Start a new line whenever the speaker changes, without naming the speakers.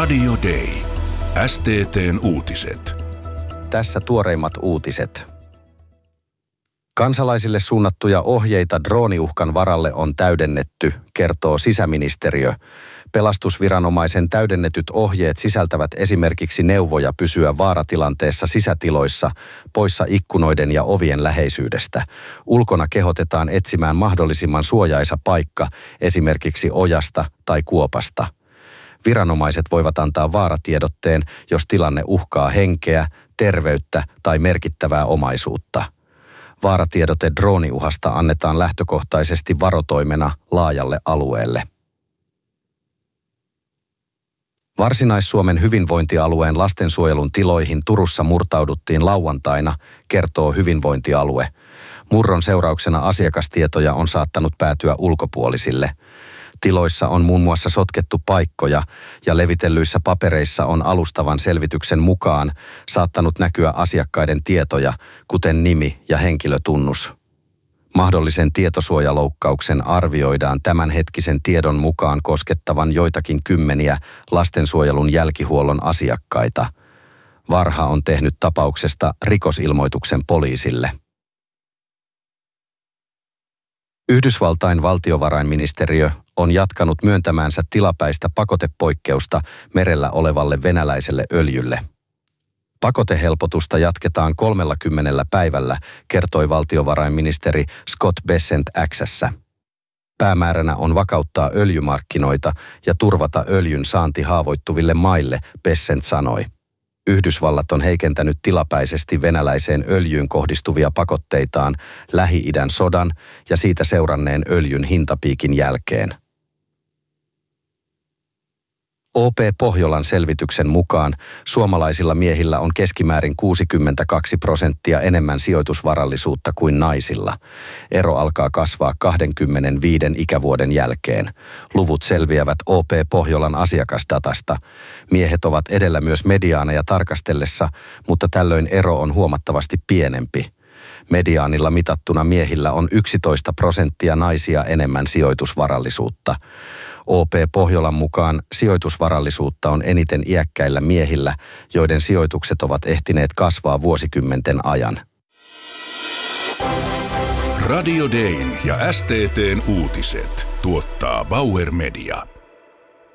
Radio Day. STT:n uutiset.
Tässä tuoreimmat uutiset. Kansalaisille suunnattuja ohjeita drooniuhkan varalle on täydennetty, kertoo sisäministeriö. Pelastusviranomaisen täydennetyt ohjeet sisältävät esimerkiksi neuvoja pysyä vaaratilanteessa sisätiloissa, poissa ikkunoiden ja ovien läheisyydestä. Ulkona kehotetaan etsimään mahdollisimman suojaisa paikka, esimerkiksi ojasta tai kuopasta. Viranomaiset voivat antaa vaaratiedotteen, jos tilanne uhkaa henkeä, terveyttä tai merkittävää omaisuutta. Vaaratiedote drooniuhasta annetaan lähtökohtaisesti varotoimena laajalle alueelle. Varsinais-Suomen hyvinvointialueen lastensuojelun tiloihin Turussa murtauduttiin lauantaina, kertoo hyvinvointialue. Murron seurauksena asiakastietoja on saattanut päätyä ulkopuolisille. Tiloissa on muun muassa sotkettu paikkoja ja levitellyissä papereissa on alustavan selvityksen mukaan saattanut näkyä asiakkaiden tietoja, kuten nimi ja henkilötunnus. Mahdollisen tietosuojaloukkauksen arvioidaan tämänhetkisen tiedon mukaan koskettavan joitakin kymmeniä lastensuojelun jälkihuollon asiakkaita. Varha on tehnyt tapauksesta rikosilmoituksen poliisille. Yhdysvaltain valtiovarainministeriö on jatkanut myöntämäänsä tilapäistä pakotepoikkeusta merellä olevalle venäläiselle öljylle. Pakotehelpotusta jatketaan 30 päivällä, kertoi valtiovarainministeri Scott Bessent X:ssä. Päämääränä on vakauttaa öljymarkkinoita ja turvata öljyn saanti haavoittuville maille, Bessent sanoi. Yhdysvallat on heikentänyt tilapäisesti venäläiseen öljyyn kohdistuvia pakotteitaan Lähi-idän sodan ja siitä seuranneen öljyn hintapiikin jälkeen. OP Pohjolan selvityksen mukaan suomalaisilla miehillä on keskimäärin 62% enemmän sijoitusvarallisuutta kuin naisilla. Ero alkaa kasvaa 25 ikävuoden jälkeen. Luvut selviävät OP Pohjolan asiakasdatasta. Miehet ovat edellä myös mediaaneja tarkastellessa, mutta tällöin ero on huomattavasti pienempi. Mediaanilla mitattuna miehillä on 11% naisia enemmän sijoitusvarallisuutta. OP Pohjolan mukaan sijoitusvarallisuutta on eniten iäkkäillä miehillä, joiden sijoitukset ovat ehtineet kasvaa vuosikymmenten ajan.
Radio Dayn ja STT:n uutiset tuottaa Bauer Media.